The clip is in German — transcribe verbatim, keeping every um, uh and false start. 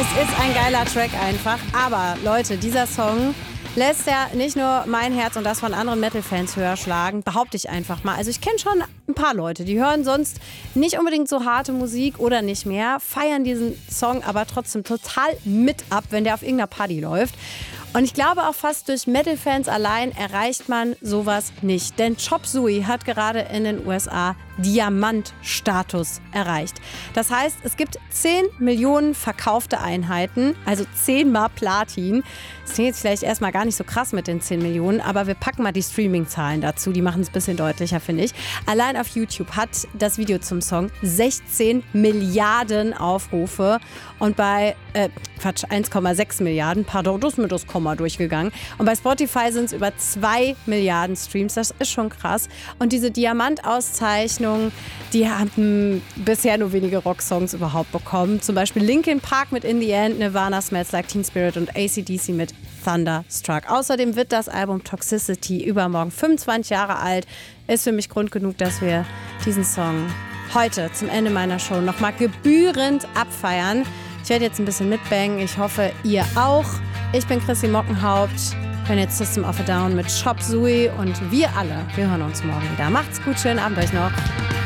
Es ist ein geiler Track einfach. Aber Leute, dieser Song lässt ja nicht nur mein Herz und das von anderen Metal-Fans höher schlagen, behaupte ich einfach mal. Also ich kenne schon ein paar Leute, die hören sonst nicht unbedingt so harte Musik oder nicht mehr, feiern diesen Song aber trotzdem total mit ab, wenn der auf irgendeiner Party läuft. Und ich glaube auch fast durch Metal-Fans allein erreicht man sowas nicht. Denn Chop Suey hat gerade in den U S A Diamantstatus erreicht. Das heißt, es gibt zehn Millionen verkaufte Einheiten, also zehn mal Platin. Das klingt jetzt vielleicht erstmal gar nicht so krass mit den zehn Millionen, aber wir packen mal die Streaming-Zahlen dazu. Die machen es ein bisschen deutlicher, finde ich. Allein auf YouTube hat das Video zum Song sechzehn Milliarden Aufrufe und bei, äh, Quatsch, eins Komma sechs Milliarden, pardon, das ist mir das Komma durchgegangen. Und bei Spotify sind es über zwei Milliarden Streams, das ist schon krass. Und diese Diamantauszeichnung, die haben bisher nur wenige Rocksongs überhaupt bekommen. Zum Beispiel Linkin Park mit In the End, Nirvana, Smells Like Teen Spirit und A C D C mit Thunderstruck. Außerdem wird das Album Toxicity übermorgen fünfundzwanzig Jahre alt. Ist für mich Grund genug, dass wir diesen Song heute zum Ende meiner Show nochmal gebührend abfeiern. Ich werde jetzt ein bisschen mitbangen. Ich hoffe, ihr auch. Ich bin Chrissy Mockenhaupt. Ich bin jetzt System of a Down mit Chop Suey und wir alle, wir hören uns morgen wieder. Macht's gut, schönen Abend euch noch.